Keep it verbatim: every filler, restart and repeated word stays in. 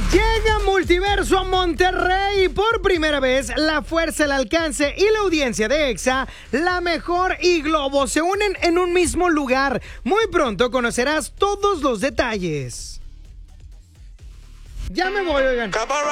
Llega Multiverso a Monterrey. Por primera vez, la fuerza, el alcance y la audiencia de Exa, La Mejor y Globo se unen en un mismo lugar. Muy pronto conocerás todos los detalles. Ya me voy, oigan.